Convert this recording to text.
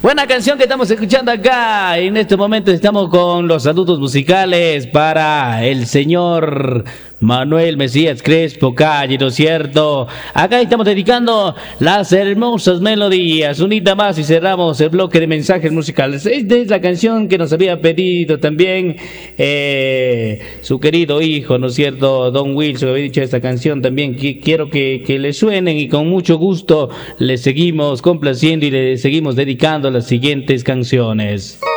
Buena canción que estamos escuchando acá. En este momento estamos con los saludos musicales para el señor Manuel Mesías Crespo Calle, ¿no es cierto? Acá estamos dedicando las hermosas melodías. Unita más y cerramos el bloque de mensajes musicales. Esta es la canción que nos había pedido también su querido hijo, ¿no es cierto? Don Wilson había dicho esta canción también. Quiero que le suenen y con mucho gusto le seguimos complaciendo y le seguimos dedicando las siguientes canciones.